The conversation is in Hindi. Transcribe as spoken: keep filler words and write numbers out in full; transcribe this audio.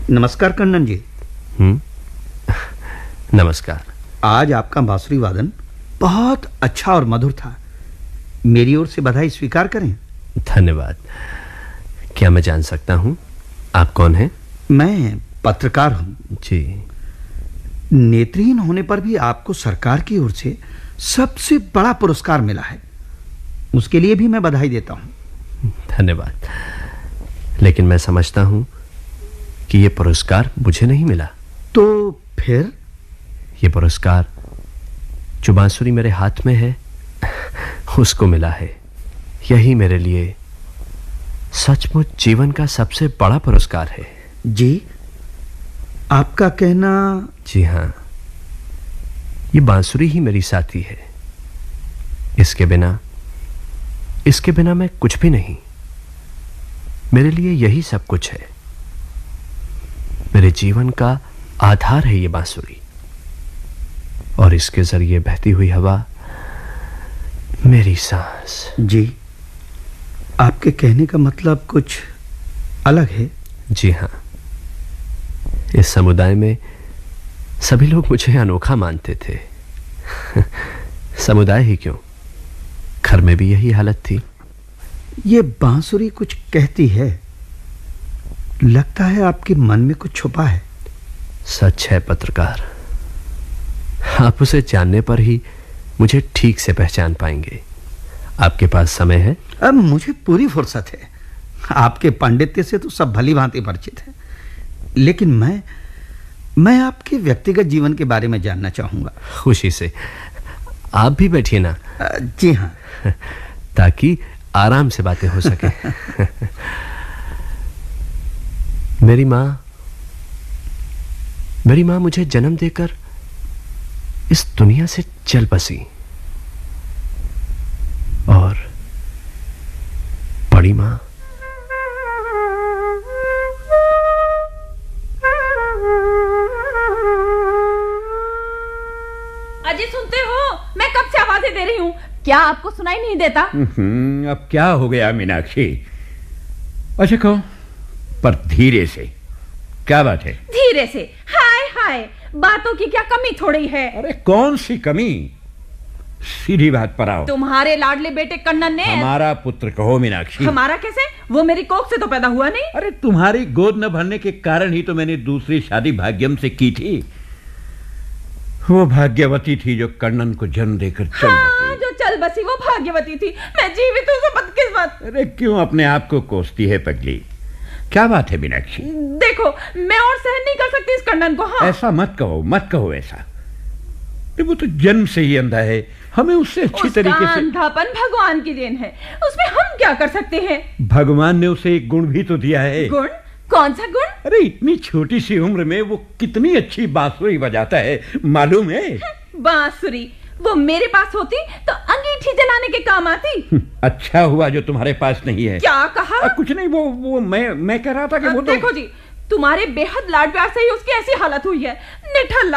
नमस्कार कन्नन जी। हम्म नमस्कार। आज आपका बांसुरी वादन बहुत अच्छा और मधुर था। मेरी ओर से बधाई स्वीकार करें। धन्यवाद। क्या मैं जान सकता हूं आप कौन हैं? मैं पत्रकार हूं जी। नेत्रहीन होने पर भी आपको सरकार की ओर से सबसे बड़ा पुरस्कार मिला है, उसके लिए भी मैं बधाई देता हूं। धन्यवाद। लेकिन मैं समझता हूं कि यह पुरस्कार मुझे नहीं मिला। तो फिर? यह पुरस्कार जो बांसुरी मेरे हाथ में है उसको मिला है। यही मेरे लिए सचमुच जीवन का सबसे बड़ा पुरस्कार है। जी, आपका कहना? जी हां, ये बांसुरी ही मेरी साथी है। इसके बिना इसके बिना मैं कुछ भी नहीं। मेरे लिए यही सब कुछ है। मेरे जीवन का आधार है ये बांसुरी, और इसके जरिए बहती हुई हवा मेरी सांस। जी, आपके कहने का मतलब कुछ अलग है। जी हां, इस समुदाय में सभी लोग मुझे अनोखा मानते थे। समुदाय ही क्यों, घर में भी यही हालत थी। ये बांसुरी कुछ कहती है, लगता है आपके मन में कुछ छुपा है। सच है पत्रकार, आप उसे जानने पर ही मुझे ठीक से पहचान पाएंगे। आपके पास समय है? अब मुझे पूरी फुर्सत है। आपके पांडित्य से तो सब भली भांति परिचित है, लेकिन मैं मैं आपके व्यक्तिगत जीवन के बारे में जानना चाहूंगा। खुशी से। आप भी बैठिए ना। जी हां, ताकि आराम से बातें हो सके। मेरी मां मेरी मां मुझे जन्म देकर इस दुनिया से चल बसी, और बड़ी मां अजय, सुनते हो? मैं कब से आवाजें दे रही हूं, क्या आपको सुनाई नहीं देता? अब क्या हो गया मीनाक्षी? अच्छा कहो, पर धीरे से। क्या बात है? धीरे से? हाय हाय, बातों की क्या कमी थोड़ी है। अरे कौन सी कमी, सीधी बात पर आओ। तुम्हारे लाडले बेटे कन्नन ने हमारा पुत्र कहो मीनाक्षी। हमारा कैसे? वो मेरी कोख से तो पैदा हुआ नहीं। अरे तुम्हारी गोद न भरने के कारण ही तो मैंने दूसरी शादी भाग्यम से की थी। वो भाग्यवती थी जो कन्नन को जन्म देकर चल हाँ, बसी। जो चल बसी वो भाग्यवती थी। मैं जीवित हूँ, बदकिस्मत। अरे क्यों अपने आप को कोसती है पगली? क्या बात है मीनाक्षी? देखो, मैं और सहन नहीं कर सकती इस कन्नन को। हाँ, ऐसा मत कहो, मत कहो ऐसा। वो तो जन्म से ही अंधा है, हमें उससे अच्छी तरीके से। अंधापन भगवान की देन है, उसमें हम क्या कर सकते हैं? भगवान ने उसे एक गुण भी तो दिया है। गुण? कौन सा गुण? अरे इतनी छोटी सी उम्र में वो कितनी अच्छी बांसुरी बजाता है, मालूम है? बांसुरी वो मेरे पास होती तो अंगीठी जलाने के काम आती। अच्छा हुआ जो तुम्हारे पास नहीं है। क्या कहा? आ, कुछ नहीं, वो वो मैं मैं कह रहा था कि वो देखो तो... जी, तुम्हारे बेहद लाड प्यार से ही उसकी ऐसी हालत हुई है। निठल्ला